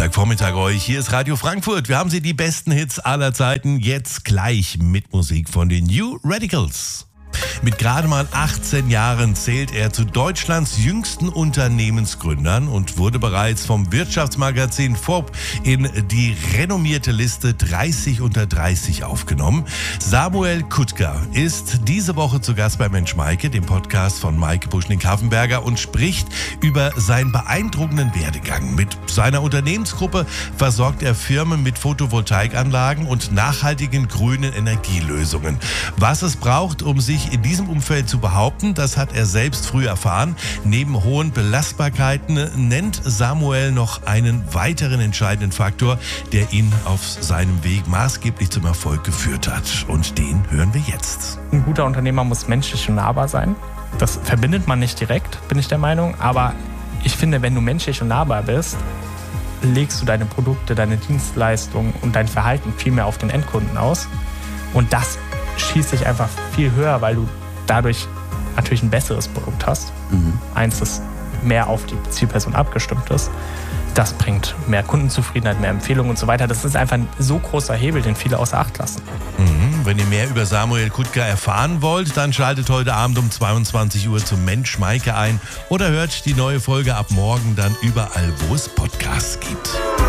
Montagvormittag euch. Hier ist Radio Frankfurt. Wir haben Sie die besten Hits aller Zeiten jetzt gleich mit Musik von den New Radicals. Mit gerade mal 18 Jahren zählt er zu Deutschlands jüngsten Unternehmensgründern und wurde bereits vom Wirtschaftsmagazin Forbes in die renommierte Liste 30 unter 30 aufgenommen. Samuel Kutka ist diese Woche zu Gast bei Mensch Maike, dem Podcast von Maike Buschning-Kaffenberger, und spricht über seinen beeindruckenden Werdegang. Mit seiner Unternehmensgruppe versorgt er Firmen mit Photovoltaikanlagen und nachhaltigen grünen Energielösungen. Was es braucht, um sich in diesem Umfeld zu behaupten, das hat er selbst früh erfahren. Neben hohen Belastbarkeiten nennt Samuel noch einen weiteren entscheidenden Faktor, der ihn auf seinem Weg maßgeblich zum Erfolg geführt hat. Und den hören wir jetzt. Ein guter Unternehmer muss menschlich und nahbar sein. Das verbindet man nicht direkt, bin ich der Meinung. Aber ich finde, wenn du menschlich und nahbar bist, legst du deine Produkte, deine Dienstleistungen und dein Verhalten viel mehr auf den Endkunden aus. Und das schießt sich einfach viel höher, weil du dadurch natürlich ein besseres Produkt hast. Eins, das mehr auf die Zielperson abgestimmt ist. Das bringt mehr Kundenzufriedenheit, mehr Empfehlungen und so weiter. Das ist einfach ein so großer Hebel, den viele außer Acht lassen. Wenn ihr mehr über Samuel Kutka erfahren wollt, dann schaltet heute Abend um 22 Uhr zum Mensch Maike ein oder hört die neue Folge ab morgen dann überall, wo es Podcasts gibt.